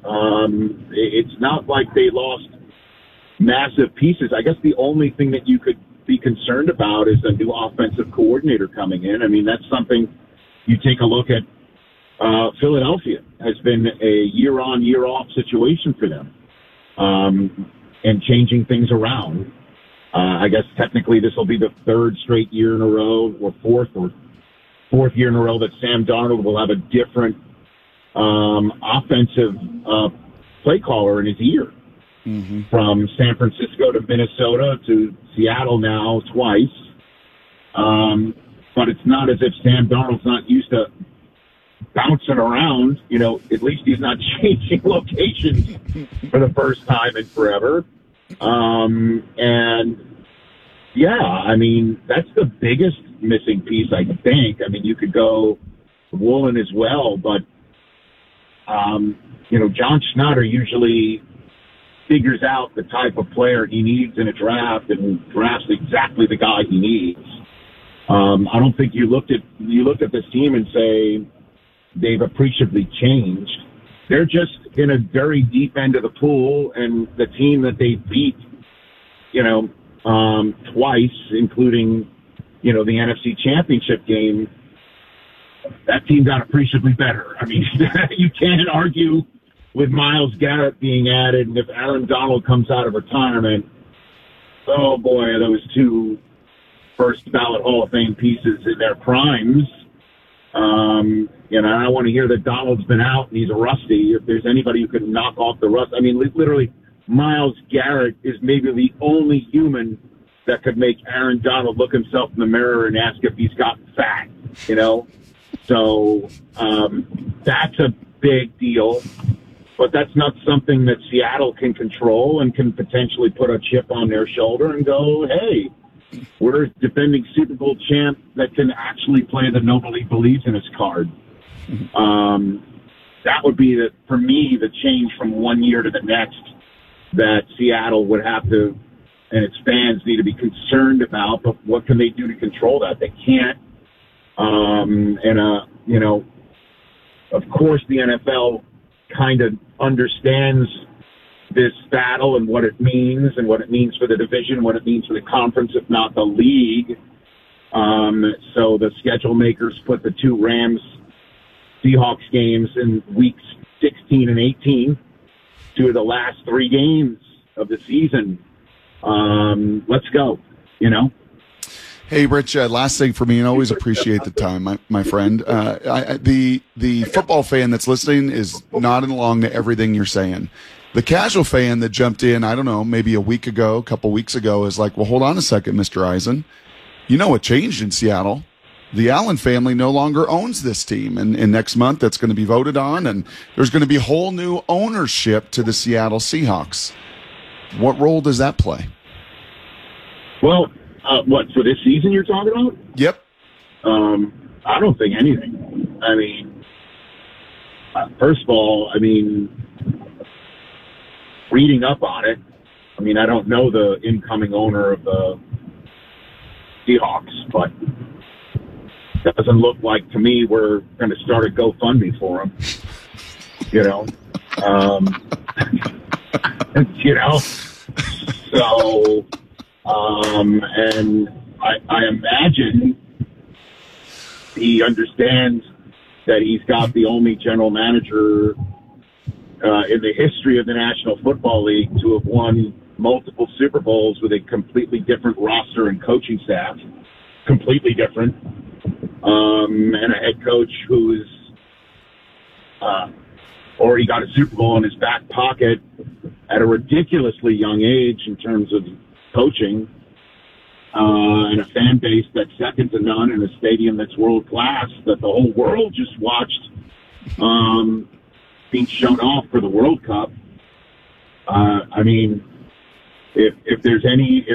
It's not like they lost massive pieces. I guess the only thing that you could be concerned about is a new offensive coordinator coming in. I mean, that's something you take a look at. Philadelphia has been a year-on, year-off situation for them, and changing things around. I guess technically this will be the third straight year in a row, or fourth year in a row that Sam Darnold will have a different offensive play caller in his ear. Mm-hmm. From San Francisco to Minnesota to Seattle now twice. But it's not as if Sam Darnold's not used to bouncing around. You know, at least he's not changing locations for the first time in forever. And, yeah, I mean, that's the biggest missing piece, I think. I mean, you could go Woolen as well, but, you know, John Schneider usually figures out the type of player he needs in a draft and drafts exactly the guy he needs. I don't think you look at this team and say they've appreciably changed. They're just in a very deep end of the pool, and the team that they beat, you know, twice, including, you know, the NFC Championship game, that team got appreciably better. I mean, you can't argue with Myles Garrett being added, and if Aaron Donald comes out of retirement, oh boy, are those two first ballot Hall of Fame pieces in their primes. You know, I don't want to hear that Donald's been out and he's rusty. If there's anybody who can knock off the rust, I mean, literally, Myles Garrett is maybe the only human that could make Aaron Donald look himself in the mirror and ask if he's got fat, you know? So that's a big deal. But that's not something that Seattle can control and can potentially put a chip on their shoulder and go, hey, we're a defending Super Bowl champ that can actually play the nobody believes in us card. That would be, for me, the change from one year to the next that Seattle would have to, and its fans need to be concerned about. But what can they do to control that? They can't. You know, of course the NFL kind of understands this battle and what it means for the division, what it means for the conference, if not the league. So the schedule makers put the two Rams-Seahawks games in weeks 16 and 18, two of the last three games of the season. Let's go, you know? Hey, Rich, last thing for me, and always appreciate the time, my friend. The football fan that's listening is nodding along to everything you're saying. The casual fan that jumped in, I don't know, maybe a couple weeks ago, is like, well, hold on a second, Mr. Eisen. You know what changed in Seattle? The Allen family no longer owns this team, and next month that's going to be voted on, and there's going to be whole new ownership to the Seattle Seahawks. What role does that play? Well, what, for this season you're talking about? Yep. I don't think anything. I mean, first of all, I mean, reading up on it, I mean, I don't know the incoming owner of the Seahawks, but it doesn't look like to me we're going to start a GoFundMe for him. You know? You know? So... and I imagine he understands that he's got the only general manager in the history of the National Football League to have won multiple Super Bowls with a completely different roster and coaching staff, completely different, and a head coach who's already got a Super Bowl in his back pocket at a ridiculously young age in terms of coaching, and a fan base that's second to none, in a stadium that's world class that the whole world just watched being shown off for the World Cup. I mean, if there's any,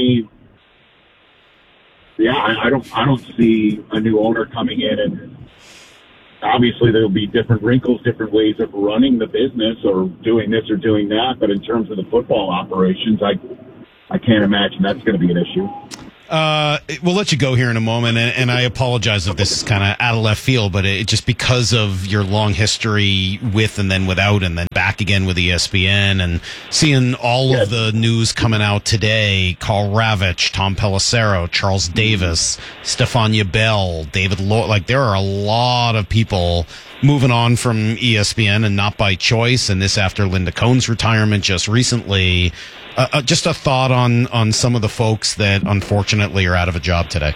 I don't see a new owner coming in, and obviously there'll be different wrinkles, different ways of running the business or doing this or doing that. But in terms of the football operations, I can't imagine that's going to be an issue. We'll let you go here in a moment, and I apologize if this is kind of out of left field, but it just because of your long history with and then without and then back back again with ESPN and seeing all of the news coming out today. Carl Ravitch, Tom Pelissero, Charles Davis, Stefania Bell, David Lloyd. Like, there are a lot of people moving on from ESPN and not by choice. And this after Linda Cohn's retirement just recently. Just a thought on some of the folks that unfortunately are out of a job today.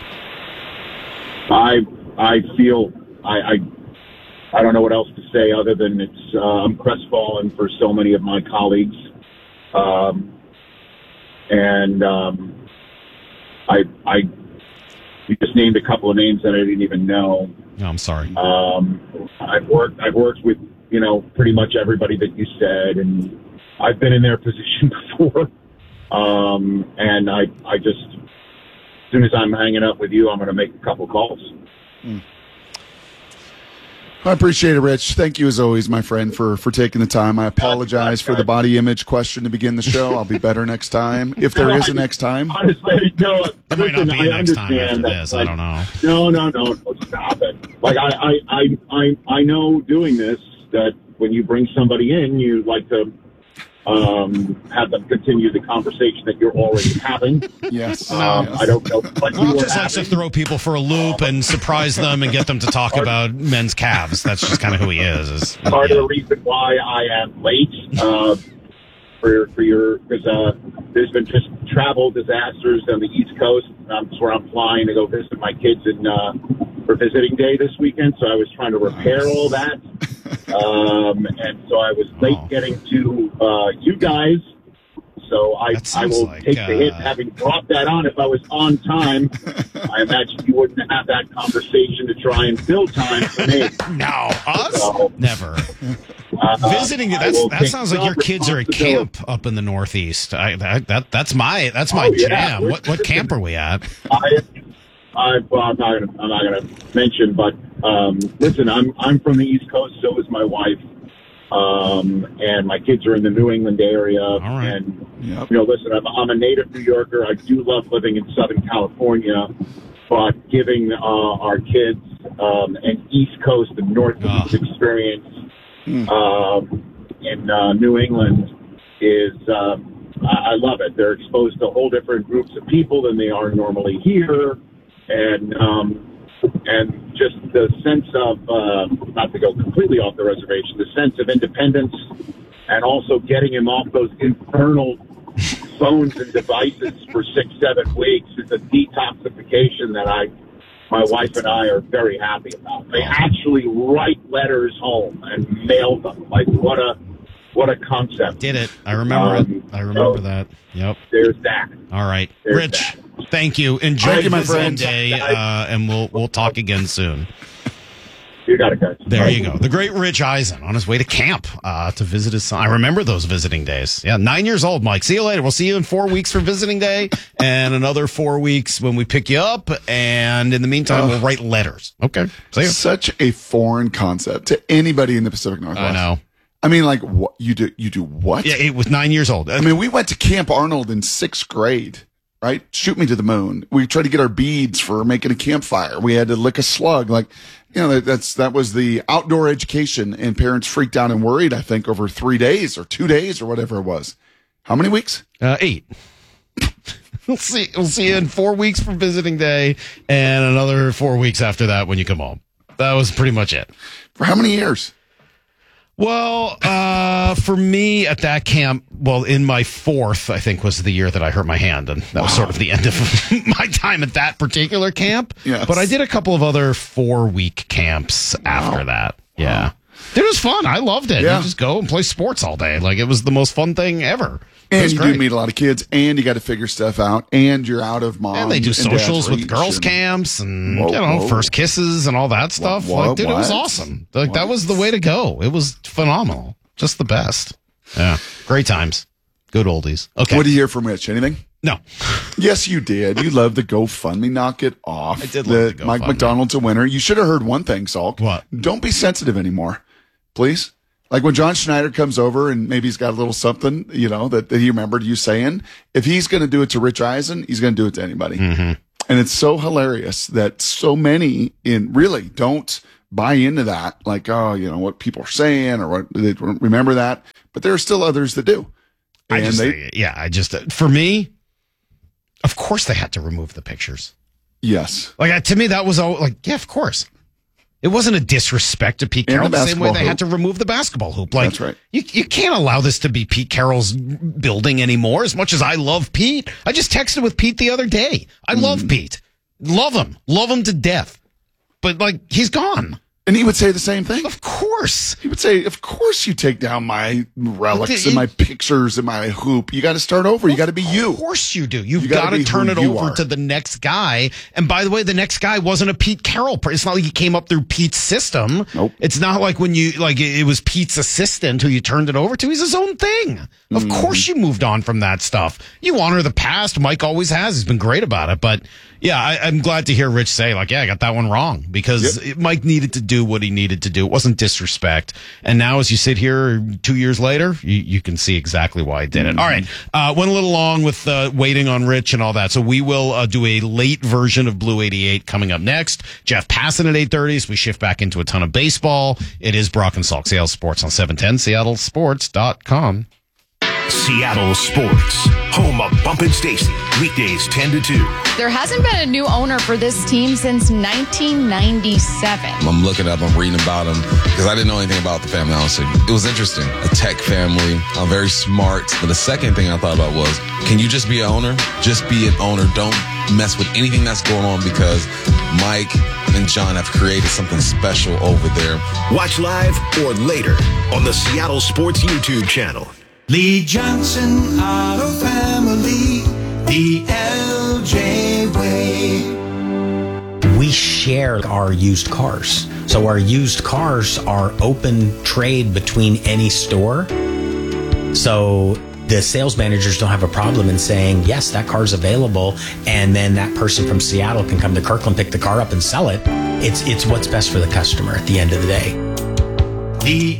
I feel I don't know what else to say other than I'm crestfallen for so many of my colleagues, you just named a couple of names that I didn't even know. No, I'm sorry. I've worked with pretty much everybody that you said, and I've been in their position before. And I just, as soon as I'm hanging up with you, I'm going to make a couple calls. I appreciate it, Rich. Thank you, as always, my friend, for taking the time. I apologize for the body image question to begin the show. I'll be better next time, if there is a next time. Honestly, no. There might not be a next time after this. I don't know. No. Stop it. Like, I know doing this that when you bring somebody in, you like to have them continue the conversation that you're already having. Yes. I don't know. Well, just likes to throw people for a loop and surprise them and get them to talk about men's calves. That's just kind of who he is. Part of the reason why I am late because there's been just travel disasters on the East Coast. That's where I'm flying to go visit my kids for visiting day this weekend. So I was trying to repair all that. And so I was late getting to you guys. So I will take the hit having brought that on. If I was on time, I imagine you wouldn't have that conversation to try and fill time for me. No, us? So, never. Visiting, that sounds like your kids are at camp up in the Northeast. That's my jam. Yeah. What camp are we at? I'm not gonna mention, but listen, I'm from the East Coast. So is my wife, and my kids are in the New England area. All right. And listen, I'm a native New Yorker. I do love living in Southern California, but giving our kids an East Coast and Northeast experience in New England is I love it. They're exposed to whole different groups of people than they are normally here. And just the sense of, not to go completely off the reservation, the sense of independence and also getting him off those infernal phones and devices for 6-7 weeks is a detoxification that my wife and I are very happy about. They actually write letters home and mail them. Like, what a concept. Did it. I remember it. I remember that. Yep. There's that. All right. Rich, thank you. Enjoy your Sunday, and we'll talk again soon. You got it, guys. There you go. The great Rich Eisen on his way to camp to visit his son. I remember those visiting days. Yeah, 9 years old, Mike. See you later. We'll see you in 4 weeks for visiting day and another 4 weeks when we pick you up. And in the meantime, we'll write letters. Okay. See you. Such a foreign concept to anybody in the Pacific Northwest. I know. I mean, like, what you do what? Yeah, it was 9 years old. I mean, we went to Camp Arnold in 6th grade, right? Shoot me to the moon. We tried to get our beads for making a campfire. We had to lick a slug. Like, that was the outdoor education, and parents freaked out and worried, I think, over 3 days or 2 days or whatever it was. How many weeks? 8. We'll see you in 4 weeks for visiting day and another 4 weeks after that when you come home. That was pretty much it. For how many years? Well, for me at that camp, in my 4th, I think was the year that I hurt my hand. And that was sort of the end of my time at that particular camp. Yes. But I did a couple of other 4-week camps after that. Yeah. Wow. It was fun. I loved it. Yeah. You just go and play sports all day. Like, it was the most fun thing ever. And you do meet a lot of kids, and you got to figure stuff out, and you're out of mom. And they do socials with girls' camps and, first kisses and all that stuff. Dude, it was awesome. Like, that was the way to go. It was phenomenal. Just the best. Yeah. Great times. Good oldies. Okay. What do you hear from Rich? Anything? No. Yes, you did. You love the GoFundMe. Knock it off. I did love the GoFundMe. Mike McDonald's a winner. You should have heard one thing, Salk. What? Don't be sensitive anymore. Please. Like when John Schneider comes over and maybe he's got a little something, that he remembered you saying, if he's going to do it to Rich Eisen, he's going to do it to anybody. Mm-hmm. And it's so hilarious that so many really don't buy into that. Like, what people are saying or what they remember that. but there are still others that do. For me, of course they had to remove the pictures. Yes. Like, to me, that was all like, yeah, of course. It wasn't a disrespect to Pete Carroll the same way they had to remove the basketball hoop. Like, that's right. You can't allow this to be Pete Carroll's building anymore. As much as I love Pete, I just texted with Pete the other day. I love Pete. Love him to death. But, like, he's gone. And he would say the same thing. Of course. He would say, of course you take down my relics and my pictures and my hoop. You got to start over. You got to be you. Of course you do. You've got to turn it over to the next guy. And by the way, the next guy wasn't a Pete Carroll. It's not like he came up through Pete's system. Nope. It's not like when it was Pete's assistant who you turned it over to. He's his own thing. Of course you moved on from that stuff. You honor the past. Mike always has. He's been great about it. But yeah, I'm glad to hear Rich say, like, yeah, I got that one wrong, because Mike needed to do what he needed to do. It wasn't disrespect. And now as you sit here 2 years later, you can see exactly why he did it. All right. Went a little long with waiting on Rich and all that. So we will do a late version of Blue 88 coming up next. Jeff Passan at 8:30 as we shift back into a ton of baseball. It is Brock and Salk, Seattle Sports on 710, seattlesports.com. Seattle Sports, home of Bump and Stacy, weekdays 10 to 2. There hasn't been a new owner for this team since 1997. I'm looking up, I'm reading about them, because I didn't know anything about the family, honestly. It was interesting. A tech family, very smart. But the second thing I thought about was, can you just be an owner? Just be an owner. Don't mess with anything that's going on, because Mike and John have created something special over there. Watch live or later on the Seattle Sports YouTube channel. Lee Johnson Auto Family, the LJ way. We share our used cars. So our used cars are open trade between any store. So the sales managers don't have a problem in saying, yes, that car's available, and then that person from Seattle can come to Kirkland, pick the car up and sell it. It's what's best for the customer at the end of the day. The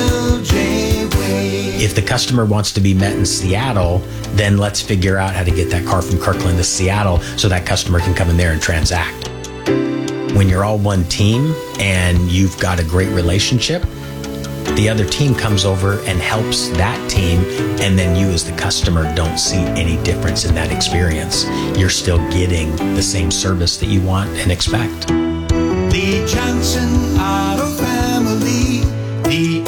LJ way. If the customer wants to be met in Seattle, then let's figure out how to get that car from Kirkland to Seattle so that customer can come in there and transact. When you're all one team and you've got a great relationship, the other team comes over and helps that team, and then you as the customer don't see any difference in that experience. You're still getting the same service that you want and expect. Lee Johnson Auto Family, the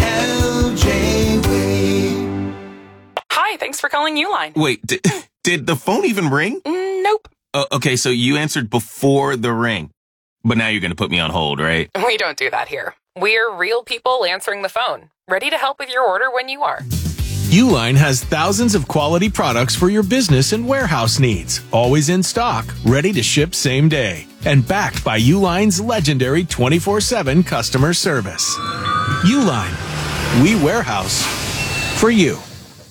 LJ way. Hi, thanks for calling Uline. Wait, did the phone even ring? Nope. Okay, so you answered before the ring. But now you're going to put me on hold, right? We don't do that here. We're real people answering the phone, ready to help with your order when you are. Uline has thousands of quality products for your business and warehouse needs, always in stock, ready to ship same day, and backed by Uline's legendary 24/7 customer service. Uline, we warehouse for you.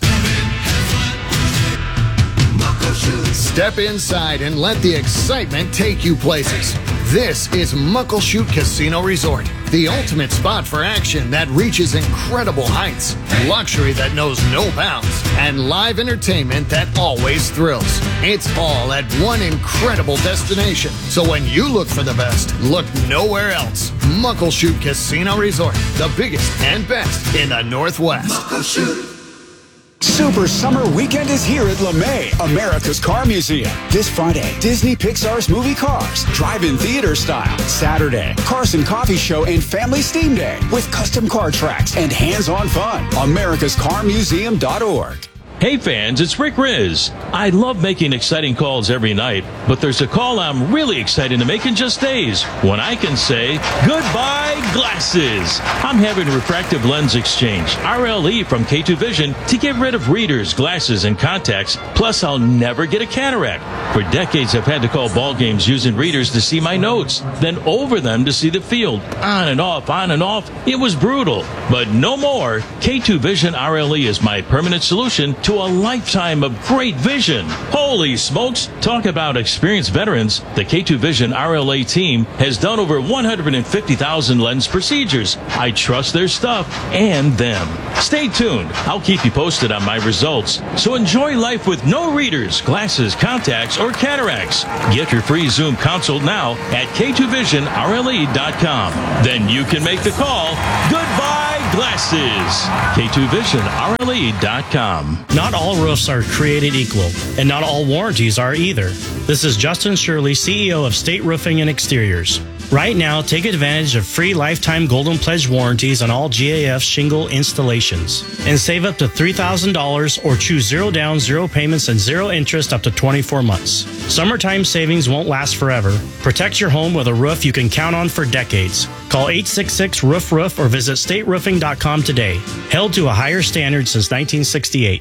Step inside and let the excitement take you places. This is Muckleshoot Casino Resort, the ultimate spot for action that reaches incredible heights, luxury that knows no bounds, and live entertainment that always thrills. It's all at one incredible destination. So when you look for the best, look nowhere else. Muckleshoot Casino Resort, the biggest and best in the Northwest. Muckleshoot. Super Summer Weekend is here at LeMay, America's Car Museum. This Friday, Disney Pixar's movie Cars, drive-in theater style. Saturday, Carson Coffee Show and Family Steam Day with custom car tracks and hands-on fun. AmericasCarMuseum.org. Hey fans, it's Rick Riz. I love making exciting calls every night, but there's a call I'm really excited to make in just days, when I can say, goodbye glasses. I'm having refractive lens exchange, RLE from K2 Vision, to get rid of readers, glasses, and contacts, plus I'll never get a cataract. For decades I've had to call ball games using readers to see my notes, then over them to see the field. On and off, it was brutal. But no more. K2 Vision RLE is my permanent solution to a lifetime of great vision. Holy smokes! Talk about experienced veterans. The K2 Vision RLA team has done over 150,000 lens procedures. I trust their stuff and them. Stay tuned. I'll keep you posted on my results. So enjoy life with no readers, glasses, contacts, or cataracts. Get your free Zoom consult now at K2VisionRLE.com. Then you can make the call. Goodbye Glasses. K2VisionRLE.com. Not all roofs are created equal, and not all warranties are either. This is Justin Shirley, CEO of State Roofing and Exteriors. Right now, take advantage of free lifetime Golden Pledge warranties on all GAF shingle installations and save up to $3,000 or choose 0 down, 0 payments, and 0 interest up to 24 months. Summertime savings won't last forever. Protect your home with a roof you can count on for decades. Call 866-ROOF-ROOF or visit stateroofing.com today. Held to a higher standard since 1968.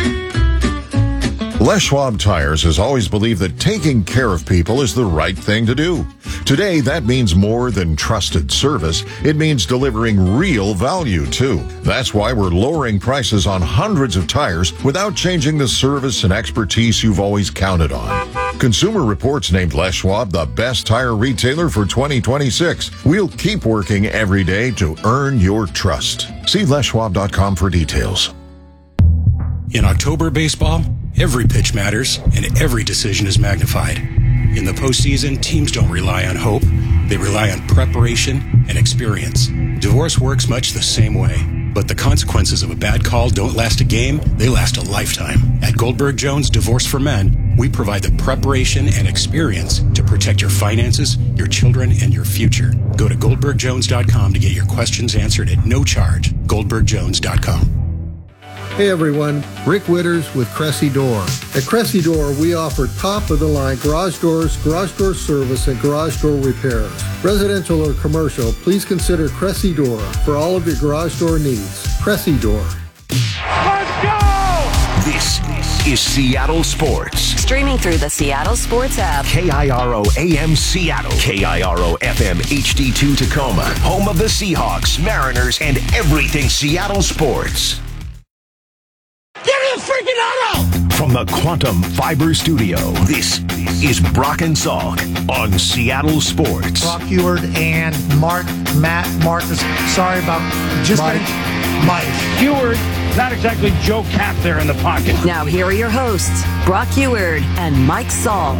Les Schwab Tires has always believed that taking care of people is the right thing to do. Today, that means more than trusted service. It means delivering real value, too. That's why we're lowering prices on hundreds of tires without changing the service and expertise you've always counted on. Consumer Reports named Les Schwab the best tire retailer for 2026. We'll keep working every day to earn your trust. See leschwab.com for details. In October baseball, every pitch matters and every decision is magnified. In the postseason, teams don't rely on hope. They rely on preparation and experience. Divorce works much the same way. But the consequences of a bad call don't last a game, they last a lifetime. At Goldberg Jones Divorce for Men, we provide the preparation and experience to protect your finances, your children, and your future. Go to goldbergjones.com to get your questions answered at no charge. goldbergjones.com. Hey everyone, Rick Witters with Cressy Door. At Cressy Door, we offer top-of-the-line garage doors, garage door service, and garage door repairs. Residential or commercial, please consider Cressy Door for all of your garage door needs. Cressy Door. Let's go! This is Seattle Sports. Streaming through the Seattle Sports app. KIRO AM Seattle. KIRO FM HD2 Tacoma. Home of the Seahawks, Mariners, and everything Seattle sports. Give me a freaking auto! From the Quantum Fiber Studio, this is Brock and Salk on Seattle Sports. Brock Heward and Marcus. Sorry about just Mike Heward. Not exactly Joe Cap there in the pocket. Now here are your hosts, Brock Heward and Mike Salk.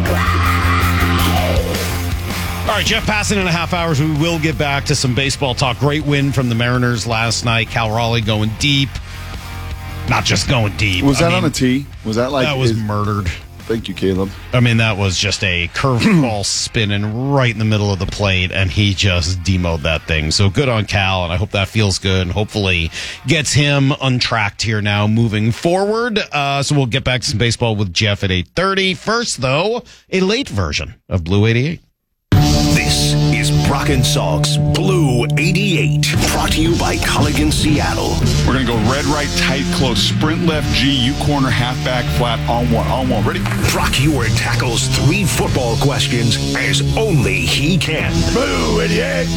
All right, Jeff Passan in a half hours. We will get back to some baseball talk. Great win from the Mariners last night. Cal Raleigh going deep. Not just going deep. Was that on a tee? Was that like... That was murdered. Thank you, Caleb. I mean, that was just a curveball spinning right in the middle of the plate, and he just demoed that thing. So good on Cal, and I hope that feels good, and hopefully gets him untracked here now moving forward. So we'll get back to some baseball with Jeff at 8:30. First, though, a late version of Blue 88. This is Brock and Salk's Blue 88, brought to you by Culligan Seattle. We're going to go red, right, tight, close, sprint left, G, U corner, halfback, flat, on one. Ready? Brock Heward tackles 3 football questions as only he can. Blue 88.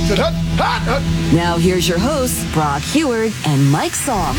Now here's your hosts, Brock Heward and Mike Salk.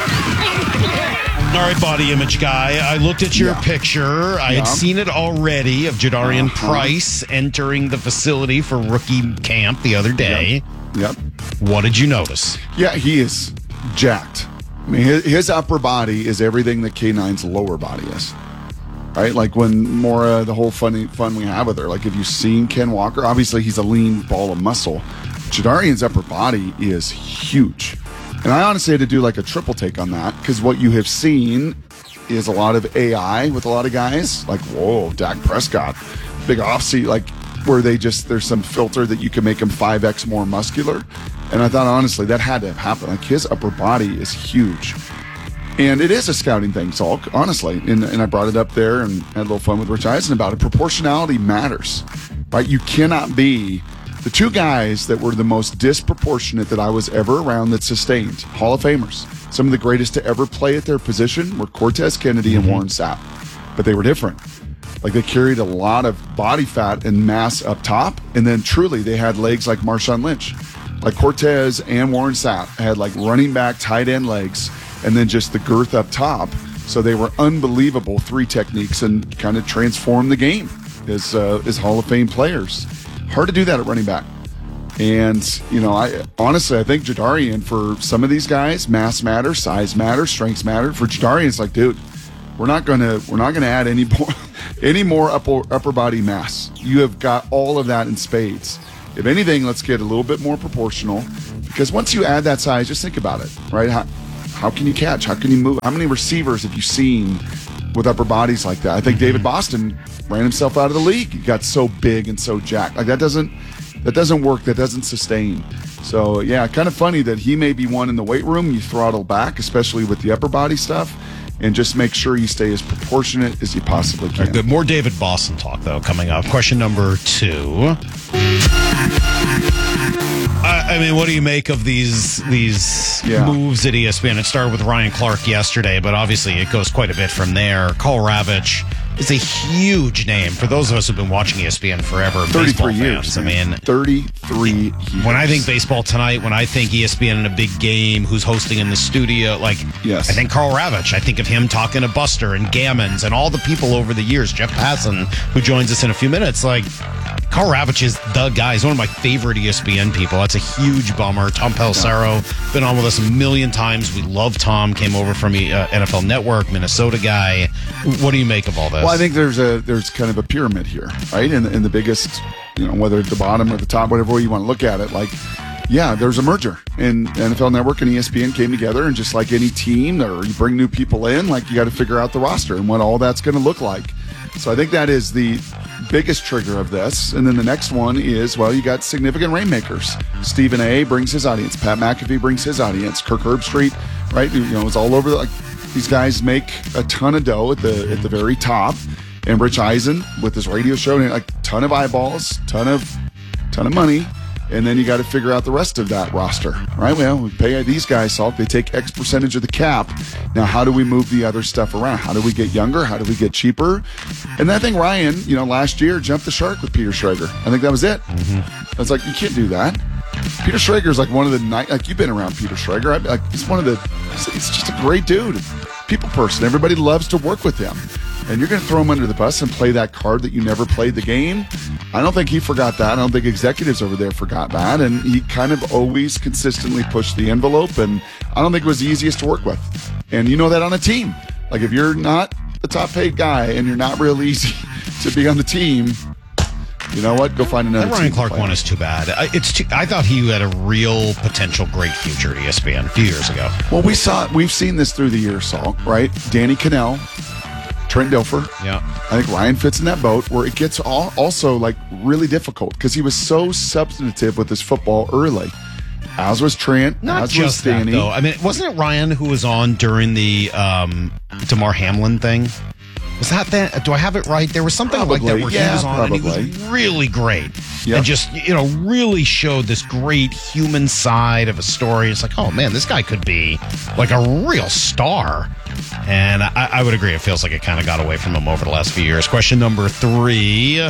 All right, body image guy. I looked at your picture. I had seen it already of Jadarian Price entering the facility for rookie camp the other day. Yep. What did you notice? Yeah, he is jacked. I mean, his upper body is everything that K9's lower body is. Right? Like when Mora, the whole fun we have with her. Like if you've seen Ken Walker, obviously he's a lean ball of muscle. Jadarian's upper body is huge. And I honestly had to do like a triple take on that because what you have seen is a lot of AI with a lot of guys. Like, whoa, Dak Prescott, big offseat, like where there's some filter that you can make him 5X more muscular. And I thought, honestly, that had to have happened. Like his upper body is huge. And it is a scouting thing, Salk, honestly. And I brought it up there and had a little fun with Rich Eisen about it. Proportionality matters, right? You cannot be... The 2 guys that were the most disproportionate that I was ever around that sustained, Hall of Famers, some of the greatest to ever play at their position were Cortez Kennedy and Warren Sapp. But they were different. Like they carried a lot of body fat and mass up top, and then truly they had legs like Marshawn Lynch. Like Cortez and Warren Sapp had like running back, tight end legs, and then just the girth up top. So they were unbelievable 3 techniques and kind of transformed the game as Hall of Fame players. Hard to do that at running back. And, you know, I think Jadarian, for some of these guys, mass matters, size matters, strengths matter. For Jadarian, it's like, dude, we're not gonna add any more upper body mass. You have got all of that in spades. If anything, let's get a little bit more proportional. Because once you add that size, just think about it, right? How can you catch? How can you move? How many receivers have you seen with upper bodies like that? I think David Boston ran himself out of the league. He got so big and so jacked. Like that doesn't work. That doesn't sustain. So yeah, kind of funny that he may be one in the weight room. You throttle back, especially with the upper body stuff, and just make sure you stay as proportionate as you possibly can. Right, good. More David Boston talk though coming up. Question number 2. I mean, what do you make of these moves at ESPN? It started with Ryan Clark yesterday, but obviously it goes quite a bit from there. Karl Ravech is a huge name for those of us who've been watching ESPN forever. 33 years. I mean, 33 years. When I think Baseball Tonight, when I think ESPN in a big game, who's hosting in the studio, I think Karl Ravech. I think of him talking to Buster and Gammons and all the people over the years. Jeff Passan, who joins us in a few minutes. Karl Ravech is the guy. He's one of my favorite ESPN people. That's a huge bummer. Tom Pelissero, been on with us a million times. We love Tom. Came over from NFL Network, Minnesota guy. What do you make of all this? Well, I think there's kind of a pyramid here, right? And the biggest, whether at the bottom or the top, whatever way you want to look at it, there's a merger. And NFL Network and ESPN came together, and just like any team, or you bring new people in, you got to figure out the roster and what all that's going to look like. So I think that is the biggest trigger of this. And then the next one is, you got significant rainmakers. Stephen A. brings his audience. Pat McAfee brings his audience. Kirk Herbstreit, right? It's all over. These guys make a ton of dough at the very top. And Rich Eisen with his radio show, and ton of eyeballs, ton of money. And then you got to figure out the rest of that roster, right? Well, we pay these guys, Salk. They take X percentage of the cap. Now, how do we move the other stuff around? How do we get younger? How do we get cheaper? And I think Ryan, last year jumped the shark with Peter Schrager. I think that was it. I was like, you can't do that. Peter Schrager is one of the you've been around Peter Schrager. He's just a great dude, people person. Everybody loves to work with him. And you're going to throw him under the bus and play that card that you never played the game? I don't think he forgot that. I don't think executives over there forgot that. And he kind of always consistently pushed the envelope. And I don't think it was the easiest to work with. And you know that on a team. If you're not the top paid guy and you're not real easy to be on the team, you know what? Go find another team. That Ryan Clark one is too bad. I thought he had a real potential great future at ESPN a few years ago. Well, we've seen this through the years, Saul, right? Danny Cannell, Trent Dilfer. Yeah. I think Ryan fits in that boat where it gets also really difficult because he was so substantive with his football early. As was Trent. Not as just was Danny. that, though. I mean, wasn't it Ryan who was on during the Damar Hamlin thing? Was that? Do I have it right? There was something like that where he was on and he was really great. Yep. And just, really showed this great human side of a story. It's oh man, this guy could be a real star. And I would agree. It feels like it kind of got away from him over the last few years. Question number 3.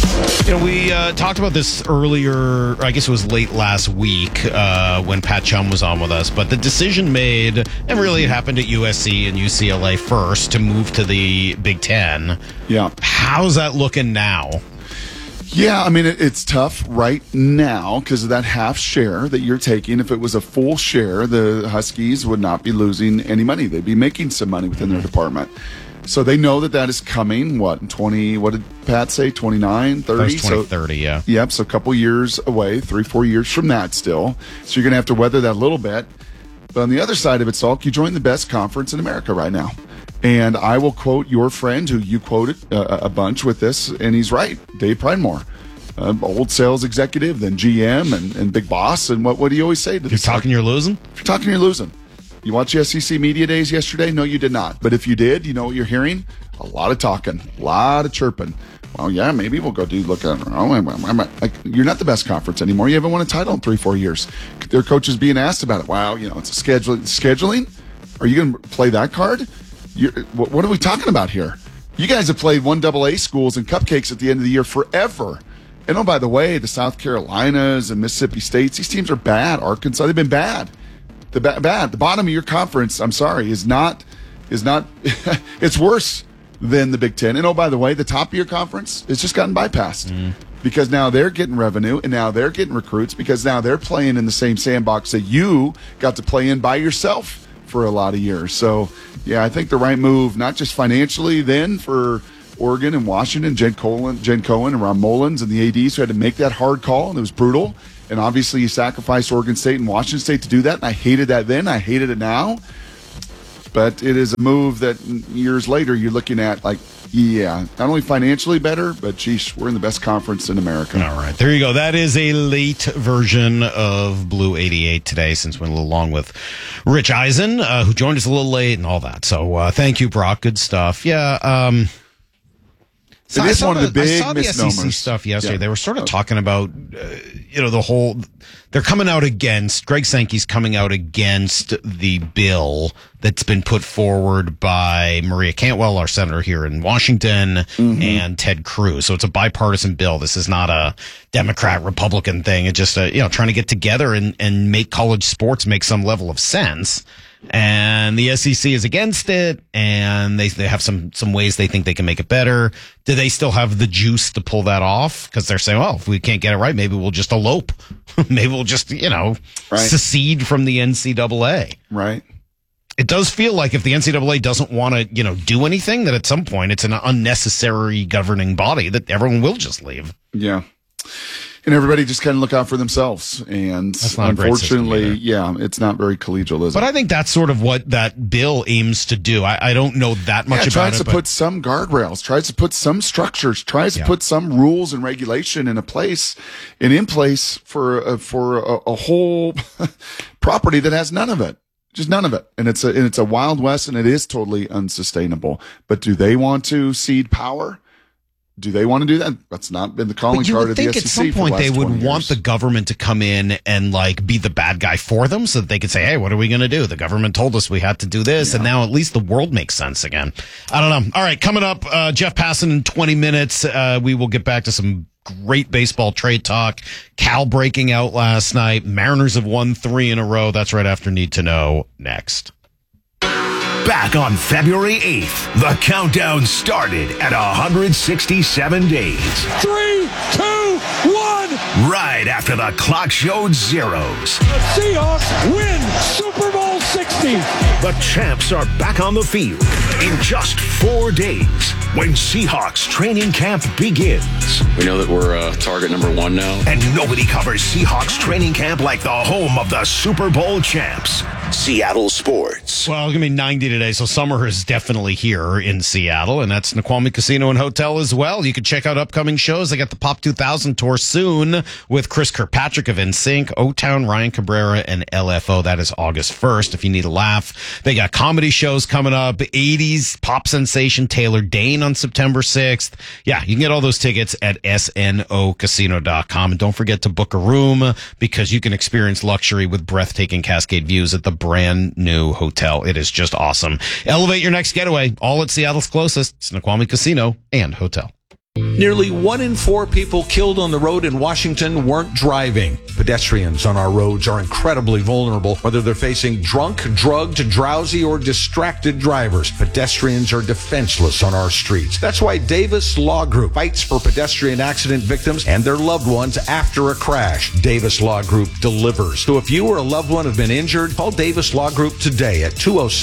We talked about this earlier. I guess it was late last week when Pat Chum was on with us. But the decision made, and really it happened at USC and UCLA first, to move to the Big Ten. Yeah. How's that looking now? Yeah, I mean, it's tough right now because of that half share that you're taking. If it was a full share, the Huskies would not be losing any money. They'd be making some money within their department. So they know that is coming, in 20, what did Pat say, 29, 30? That was 2030, yeah. Yep, so a couple years away, 3-4 years from that still. So you're going to have to weather that a little bit. But on the other side of it, Salk, you join the best conference in America right now. And I will quote your friend who you quoted a bunch with this, and he's right, Dave Pridemore. Old sales executive, then GM and big boss. And what do you always say to this? If you're talking, you're losing? If you're talking, you're losing. You watch the SEC Media Days yesterday? No, you did not. But if you did, you know what you're hearing? A lot of talking, a lot of chirping. Well, yeah, maybe we'll go look at it. You're not the best conference anymore. You haven't won a title in 3-4 years. Their coaches being asked about it. Wow, it's a scheduling. Are you going to play that card? What are we talking about here? You guys have played 1AA schools and cupcakes at the end of the year forever. And by the way, the South Carolinas and Mississippi States, these teams are bad. Arkansas, they've been bad. Bad. The bottom of your conference, I'm sorry, is not. It's worse than the Big Ten. And by the way, the top of your conference has just gotten bypassed because now they're getting revenue and now they're getting recruits because now they're playing in the same sandbox that you got to play in by yourself for a lot of years. So, yeah, I think the right move, not just financially then for Oregon and Washington, Jen Cohen and Ron Mullins and the ADs who had to make that hard call, and it was brutal. And obviously you sacrifice Oregon State and Washington State to do that. And I hated that then. I hated it now. But it is a move that years later you're looking at like, yeah, not only financially better, but geez, we're in the best conference in America. All right, there you go. That is a late version of Blue 88 today, since we went along with Rich Eisen, who joined us a little late and all that. So thank you, Brock. Good stuff. Yeah. So it is one of the big misnomers. I saw the SEC stuff yesterday. Yeah. They were sort of talking about, the whole, they're coming out against, Greg Sankey's coming out against the bill that's been put forward by Maria Cantwell, our senator here in Washington, and Ted Cruz. So it's a bipartisan bill. This is not a Democrat, Republican thing. It's just, trying to get together and make college sports make some level of sense. And the SEC is against it, and they have some ways they think they can make it better. Do they still have the juice to pull that off? Because they're saying, well, if we can't get it right, maybe we'll just elope. Maybe we'll just, secede from the NCAA. Right. It does feel like if the NCAA doesn't want to, do anything, that at some point it's an unnecessary governing body that everyone will just leave. Yeah. And everybody just kind of look out for themselves. And unfortunately, it's not very collegial, is it? But I think that's sort of what that bill aims to do. I don't know that much about it. Tries to put some guardrails, tries to put some structures, tries to put some rules and regulation in place for a whole property that has none of it. Just none of it. And it's a Wild West, and it is totally unsustainable. But do they want to cede power? Do they want to do that? That's not been the calling card of the SEC. At some point they would want the government to come in and be the bad guy for them, so that they could say, "Hey, what are we going to do? The government told us we had to do this, and now at least the world makes sense again." I don't know. All right, coming up, Jeff Passan in 20 minutes. We will get back to some great baseball trade talk. Cal breaking out last night. Mariners have won 3 in a row. That's right after Need to Know next. Back on February 8th, the countdown started at 167 days. 3, 2, 1. Right after the clock showed zeros. The Seahawks win Super Bowl 60. The champs are back on the field in just 4 days when Seahawks training camp begins. We know that we're target number 1 now. And nobody covers Seahawks training camp like the home of the Super Bowl champs, Seattle Sports. Well, it's going to be 90 today, so summer is definitely here in Seattle, and that's Snoqualmie Casino and Hotel as well. You can check out upcoming shows. They got the Pop 2000 tour soon with Chris Kirkpatrick of NSYNC, O-Town, Ryan Cabrera, and LFO. That is August 1st, if you need a laugh. They got comedy shows coming up, 80s pop sensation Taylor Dane on September 6th. Yeah, you can get all those tickets at snocasino.com. And don't forget to book a room, because you can experience luxury with breathtaking Cascade views at the brand new hotel. It is just awesome. Elevate your next getaway, all at Seattle's closest Snoqualmie Casino and Hotel. Nearly 1 in 4 people killed on the road in Washington weren't driving. Pedestrians on our roads are incredibly vulnerable, whether they're facing drunk, drugged, drowsy, or distracted drivers. Pedestrians are defenseless on our streets. That's why Davis Law Group fights for pedestrian accident victims and their loved ones after a crash. Davis Law Group delivers. So if you or a loved one have been injured, call Davis Law Group today at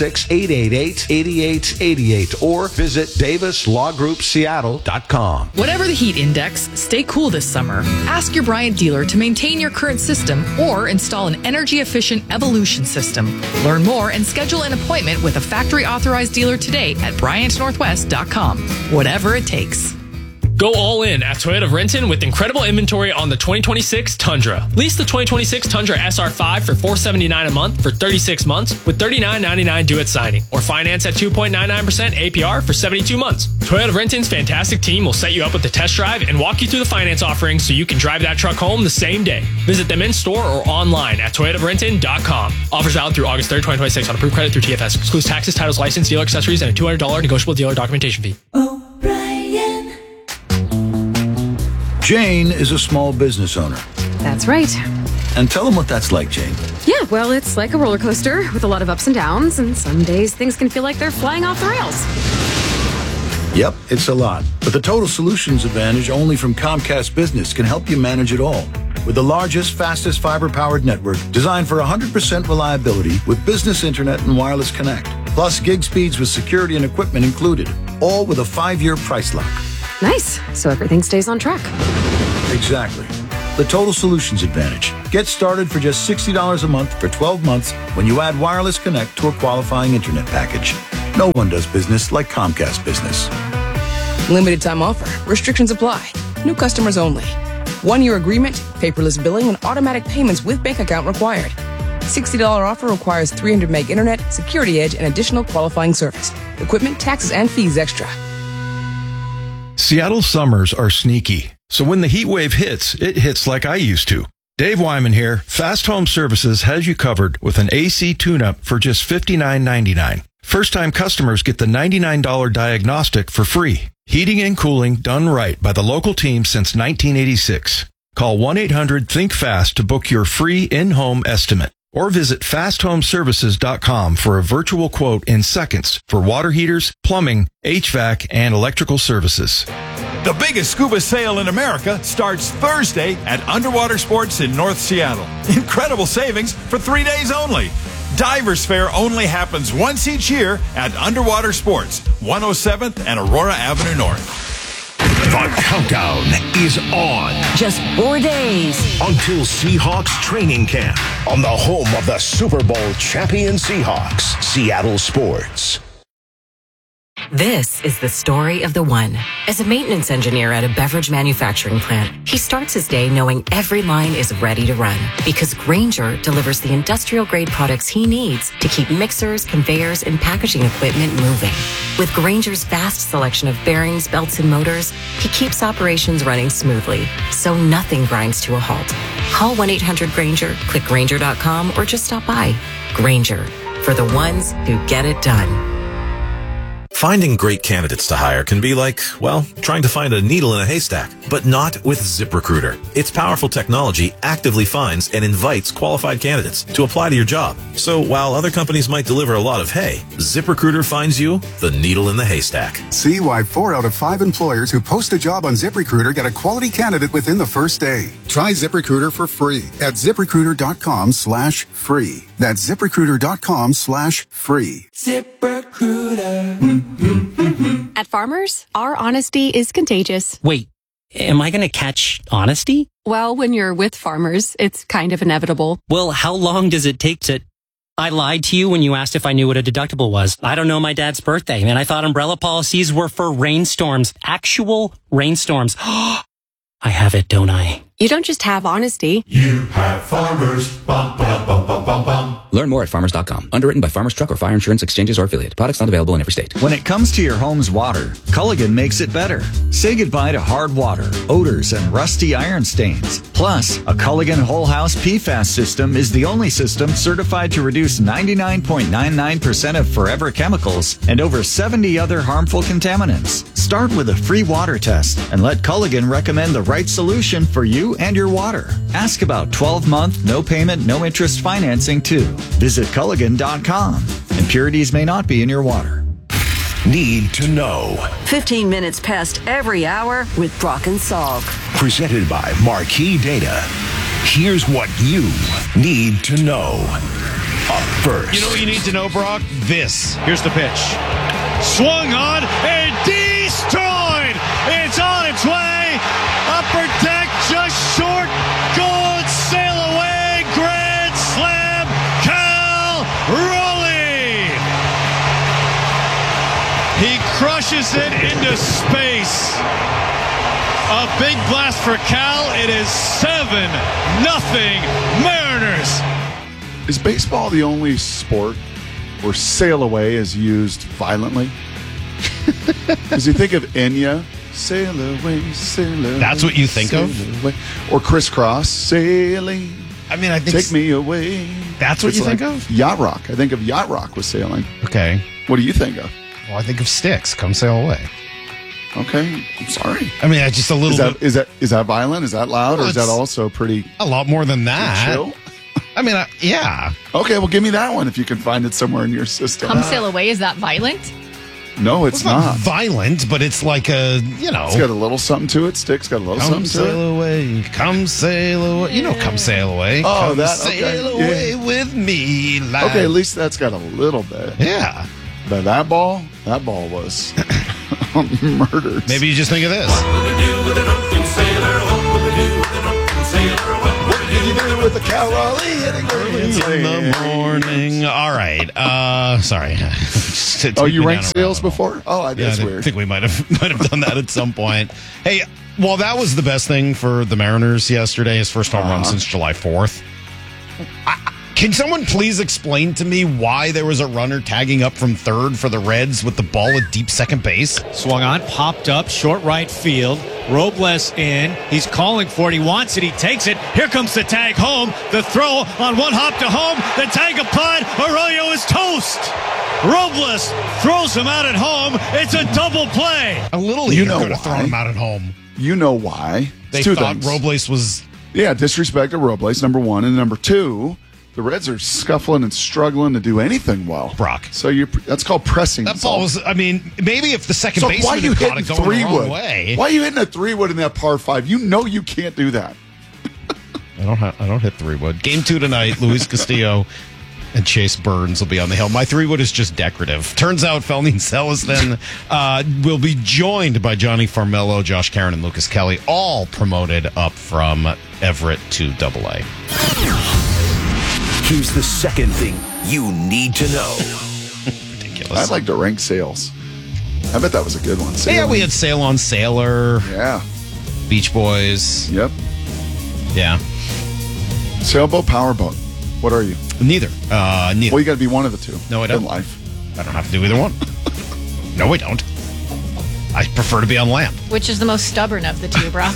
206-888-8888 or visit davislawgroupseattle.com. Whatever the heat index, stay cool this summer. Ask your Bryant dealer to maintain your current system or install an energy-efficient Evolution system. Learn more and schedule an appointment with a factory-authorized dealer today at BryantNorthwest.com. Whatever it takes. Go all in at Toyota of Renton with incredible inventory on the 2026 Tundra. Lease the 2026 Tundra SR5 for $479 a month for 36 months with $39.99 due at signing. Or finance at 2.99% APR for 72 months. Toyota of Renton's fantastic team will set you up with a test drive and walk you through the finance offerings so you can drive that truck home the same day. Visit them in store or online at toyotaofrenton.com. Offers valid through August 3rd, 2026 on approved credit through TFS. Excludes taxes, titles, license, dealer accessories, and a $200 negotiable dealer documentation fee. Jane is a small business owner. That's right. And tell them what that's like, Jane. Yeah, well, it's like a roller coaster with a lot of ups and downs, and some days things can feel like they're flying off the rails. Yep, it's a lot. But the Total Solutions Advantage only from Comcast Business can help you manage it all. With the largest, fastest fiber-powered network designed for 100% reliability with business internet and wireless connect. Plus gig speeds with security and equipment included. All with a 5-year price lock. Nice. So everything stays on track. Exactly. The Total Solutions Advantage. Get started for just $60 a month for 12 months when you add Wireless Connect to a qualifying internet package. No one does business like Comcast Business. Limited time offer. Restrictions apply. New customers only. 1-year agreement, paperless billing, and automatic payments with bank account required. $60 offer requires 300 meg internet, security edge, and additional qualifying service. Equipment, taxes, and fees extra. Seattle summers are sneaky, so when the heat wave hits, it hits like I used to. Dave Wyman here. Fast Home Services has you covered with an AC tune-up for just $59.99. First-time customers get the $99 diagnostic for free. Heating and cooling done right by the local team since 1986. Call 1-800-THINK-FAST to book your free in-home estimate. Or visit fasthomeservices.com for a virtual quote in seconds for water heaters, plumbing, HVAC, and electrical services. The biggest scuba sale in America starts Thursday at Underwater Sports in North Seattle. Incredible savings for 3 days only. Divers Fair only happens once each year at Underwater Sports, 107th and Aurora Avenue North. The countdown is on. Just 4 days until Seahawks training camp on the home of the Super Bowl champion Seahawks, Seattle Sports. This is the story of the one. As a maintenance engineer at a beverage manufacturing plant, he starts his day knowing every line is ready to run because Grainger delivers the industrial-grade products he needs to keep mixers, conveyors, and packaging equipment moving. With Grainger's vast selection of bearings, belts, and motors, he keeps operations running smoothly, so nothing grinds to a halt. Call 1-800-GRAINGER, click Grainger.com, or just stop by. Grainger, for the ones who get it done. Finding great candidates to hire can be like, well, trying to find a needle in a haystack, but not with ZipRecruiter. Its powerful technology actively finds and invites qualified candidates to apply to your job. So while other companies might deliver a lot of hay, ZipRecruiter finds you the needle in the haystack. See why 4 out of 5 employers who post a job on ZipRecruiter get a quality candidate within the first day. Try ZipRecruiter for free at ZipRecruiter.com/free. That's ZipRecruiter.com/free. ZipRecruiter. At Farmers, our honesty is contagious. Wait, am I going to catch honesty? Well, when you're with Farmers, it's kind of inevitable. Well, how long does it take to... I lied to you when you asked if I knew what a deductible was. I don't know my dad's birthday, and I thought umbrella policies were for rainstorms. Actual rainstorms. I have it, don't I? You don't just have honesty. You have Farmers. Bum, bum, bum, bum, bum, bum. Learn more at farmers.com. Underwritten by Farmers Truck or Fire Insurance Exchanges or Affiliate. Products not available in every state. When it comes to your home's water, Culligan makes it better. Say goodbye to hard water, odors, and rusty iron stains. Plus, a Culligan Whole House PFAS system is the only system certified to reduce 99.99% of forever chemicals and over 70 other harmful contaminants. Start with a free water test and let Culligan recommend the right solution for you and your water. Ask about 12-month, no payment, no interest financing too. Visit Culligan.com. Impurities may not be in your water. Need to know. 15 minutes past every hour with Brock and Salk. Presented by Marquee Data. Here's what you need to know. Up first. You know what you need to know, Brock? This. Here's the pitch. Swung on and destroyed. It's on its way. Upper deck just short. Gold sail away. Grand slam. Cal Raleigh. He crushes it into space. A big blast for Cal. It is 7-0 Mariners. Is baseball the only sport where sail away is used violently? Because you think of Enya, sail away, sail away. That's what you think of? Away. Or crisscross, sailing. I mean, I think take me away. That's what you think of? Yacht rock. I think of yacht rock with sailing. Okay. What do you think of? Well, I think of Styx, Come Sail Away. Okay, I'm sorry. I mean, just a little bit. Is that violent? Is that loud? Well, or is that also pretty... A lot more than that. Chill? I mean, yeah. Okay, well, give me that one if you can find it somewhere in your system. Come Sail Away, is that violent? No, it's not violent, but it's like a, It's got a little something to it. Styx got a little something to it. Come sail away, come sail away. You know, come sail away. Oh, come that, sail away with me. Lad. Okay, at least that's got a little bit. Yeah. But that ball was murdered. Maybe you just think of this. with the Cal Raleigh hitting early in the morning. All right. Sorry. Oh, you ranked Sales before? Oh, that's weird. I think we might have done that at some point. Hey, well, that was the best thing for the Mariners yesterday. His first home run since July 4th. Can someone please explain to me why there was a runner tagging up from third for the Reds with the ball at deep second base? Swung on, popped up, short right field. Robles in. He's calling for it. He wants it. He takes it. Here comes the tag home. The throw on one hop to home. The tag applied. Arroyo is toast. Robles throws him out at home. It's a double play. A little leaguer could have thrown him out at home. You know why. They thought Robles was... Yeah, disrespect of Robles, number one. And number two... The Reds are scuffling and struggling to do anything well. Brock. So that's called pressing. That ball was, maybe if the second baseman had caught it going the wrong way. Why are you hitting a 3-wood in that par 5? You know you can't do that. I don't hit 3-wood. Game 2 tonight, Luis Castillo and Chase Burns will be on the hill. My 3-wood is just decorative. Turns out Felny Celestin will be joined by Johnny Farmello, Josh Caron, and Lucas Kelly, all promoted up from Everett to AA. Here's the second thing you need to know. Ridiculous. I'd like to rank Sales. I bet that was a good one. Yeah, we had Sail on Sailor. Yeah. Beach Boys. Yep. Yeah. Sailboat, powerboat. What are you? Neither. Well, you got to be one of the two. No, I don't. In life. I don't have to do either one. No, I don't. I prefer to be on land. Which is the most stubborn of the two, Brock?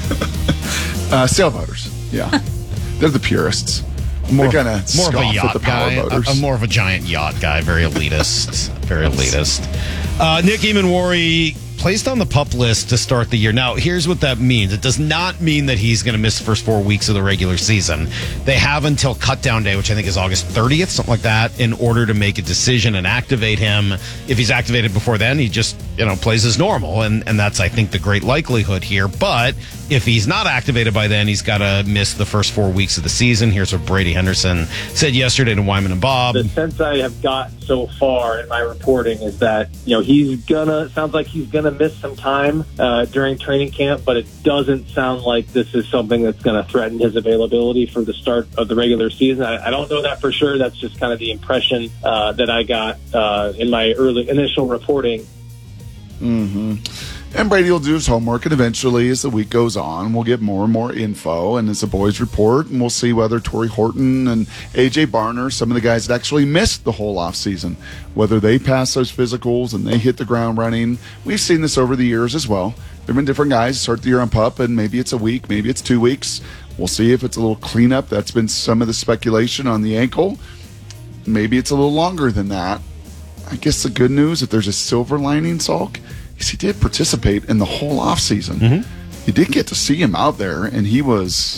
Sailboaters. Yeah. They're the purists. More of a yacht guy. I'm more of a giant yacht guy. Very elitist. Very elitist. Nick Eamon-Wari placed on the PUP list to start the year. Now, here's what that means. It does not mean that he's going to miss the first 4 weeks of the regular season. They have until cutdown day, which I think is August 30th, something like that, in order to make a decision and activate him. If he's activated before then, he just, plays as normal. And that's, I think, the great likelihood here. But if he's not activated by then, he's got to miss the first 4 weeks of the season. Here's what Brady Henderson said yesterday to Wyman and Bob. The sense I have gotten so far in my reporting is that, sounds like he's going to miss some time during training camp, but it doesn't sound like this is something that's going to threaten his availability for the start of the regular season. I don't know that for sure. That's just kind of the impression that I got in my initial reporting. Mm-hmm. And Brady will do his homework, and eventually, as the week goes on, we'll get more and more info, and as the boys report, and we'll see whether Torrey Horton and A.J. Barner, some of the guys that actually missed the whole offseason, whether they pass those physicals and they hit the ground running. We've seen this over the years as well. There have been different guys start the year on PUP, and maybe it's a week, maybe it's 2 weeks. We'll see if it's a little cleanup. That's been some of the speculation on the ankle. Maybe it's a little longer than that. I guess the good news, if there's a silver lining, Salk, is he did participate in the whole offseason. Mm-hmm. You did get to see him out there, and he is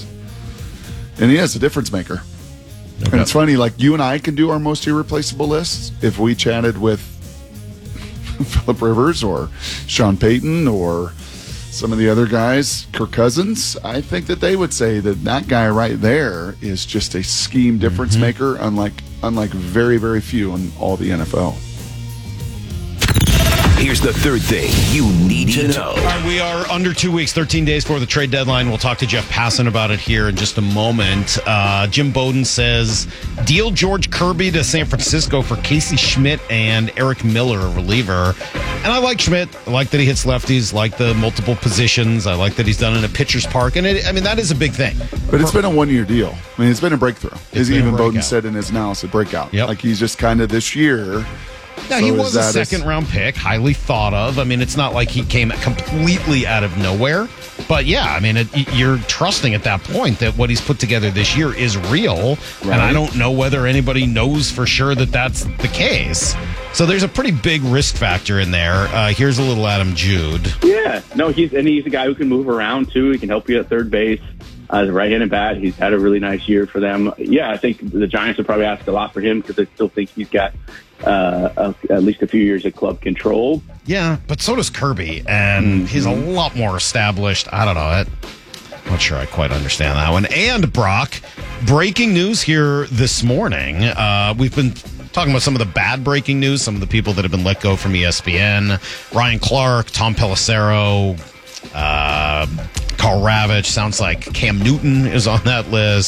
a difference maker. Okay. And it's funny, like you and I can do our most irreplaceable lists. If we chatted with Phillip Rivers or Sean Payton or some of the other guys, Kirk Cousins, I think that they would say that guy right there is just a scheme difference maker, unlike very, very few in all the NFL. Here's the third thing you need to know. All right, we are under 2 weeks, 13 days before the trade deadline. We'll talk to Jeff Passan about it here in just a moment. Jim Bowden says, deal George Kirby to San Francisco for Casey Schmidt and Eric Miller, a reliever. And I like Schmidt. I like that he hits lefties, like the multiple positions. I like that he's done in a pitcher's park. And that is a big thing. But it's been a 1 year deal. I mean, it's been a breakthrough. As even Bowden said in his analysis, breakout. Yep. Like he's just kind of this year. Now, he was a second-round pick, highly thought of. I mean, it's not like he came completely out of nowhere. But, yeah, I mean, you're trusting at that point that what he's put together this year is real. Right. And I don't know whether anybody knows for sure that that's the case. So there's a pretty big risk factor in there. Here's a little Adam Jude. Yeah. No, he's a guy who can move around, too. He can help you at third base. As a right-handed bat, he's had a really nice year for them. Yeah, I think the Giants would probably ask a lot for him because they still think he's got at least a few years of club control. Yeah, but so does Kirby, and he's a lot more established. I don't know. I'm not sure I quite understand that one. And, Brock, breaking news here this morning. We've been talking about some of the bad breaking news, some of the people that have been let go from ESPN. Ryan Clark, Tom Pelissero, Carl Ravitch. Sounds like Cam Newton is on that list.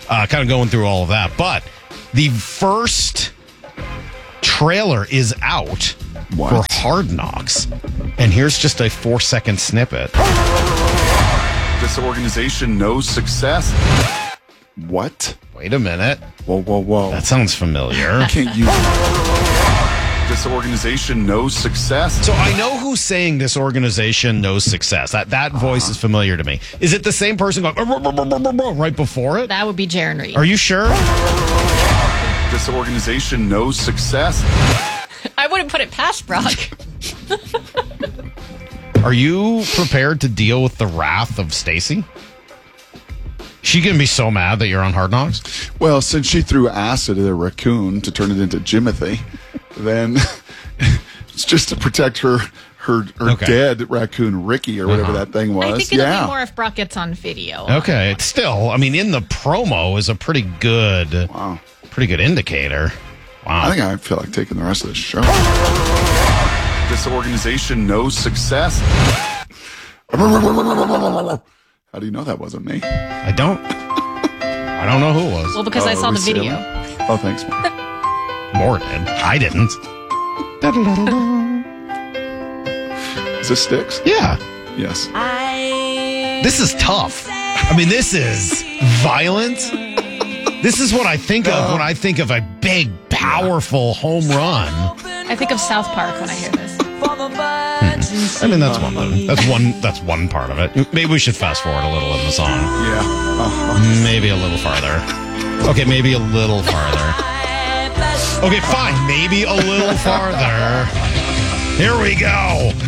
kind of going through all of that. But the first trailer is out for Hard Knocks. And here's just a 4-second snippet. This organization knows success. What? Wait a minute. Whoa. That sounds familiar. Can't use this organization knows success. So I know who's saying this organization knows success. That voice is familiar to me. Is it the same person going right before it? That would be Jaron Reed. Are you sure? This organization knows success. I wouldn't put it past Brock. Are you prepared to deal with the wrath of Stacy? She gonna be so mad that you're on Hard Knocks? Well, since she threw acid at a raccoon to turn it into Jimothy, then it's just to protect her dead raccoon Ricky or whatever that thing was. I think it'll be more if Brock gets on video. Okay, it's still, I mean, in the promo is a pretty good indicator. Wow. I feel like taking the rest of this show. This organization knows success. How do you know that wasn't me? I don't know who it was. Well, because I saw the video. Oh, thanks, Mark. More did. I didn't. Is this Styx? Yeah. Yes. This is tough. I mean, this is violent. This is what I think of when I think of a big, powerful home run. I think of South Park when I hear this. I mean, that's one of them. That's one part of it. Maybe we should fast forward a little in the song. Yeah. Maybe a little farther. Okay, maybe a little farther. Okay, fine. Maybe a little farther. Here we go.